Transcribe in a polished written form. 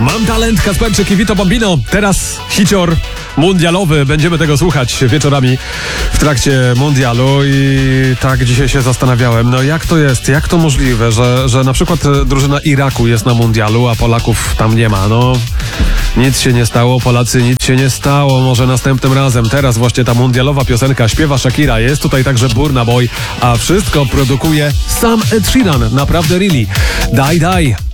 Mam talent, Kasperczyk i Vito Bambino. Teraz hicior mundialowy. Będziemy tego słuchać wieczorami w trakcie mundialu i tak dzisiaj się zastanawiałem, no jak to jest, jak to możliwe, że na przykład drużyna Iraku jest na mundialu, a Polaków tam nie ma. No nic się nie stało, Polacy, nic się nie stało, może następnym razem. Teraz właśnie ta mundialowa piosenka śpiewa Shakira, jest tutaj także Burna Boy, a wszystko produkuje sam Ed Sheeran, naprawdę really. Daj.